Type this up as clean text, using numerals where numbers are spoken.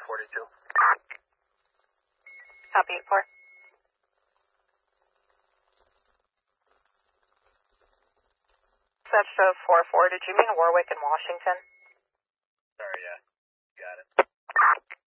42. Copy 4. Such 4-4, did you mean Warwick and Washington? Sorry, yeah. Got it.